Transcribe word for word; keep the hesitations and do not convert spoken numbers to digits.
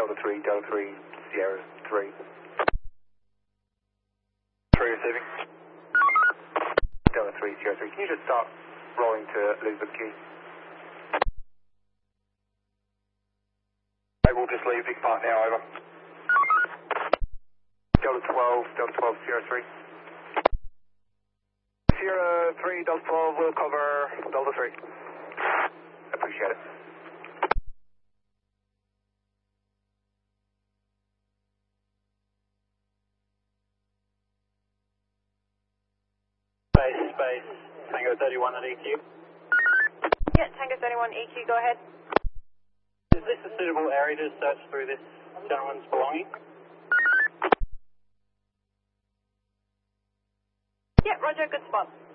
Delta three, Delta three, Sierra three. three receiving. Delta three, Sierra three. Can you just start rolling to Elizabeth Key? I will just leave Vic Park now, over. Delta twelve, Delta twelve, Sierra three. Sierra three, Delta twelve, will cover Delta three. Appreciate it. Space, space, Tango thirty-one at E Q. Yeah, Tango thirty-one, E Q, go ahead. Is this a suitable area to search through this gentleman's belongings? Yeah, roger, good spot.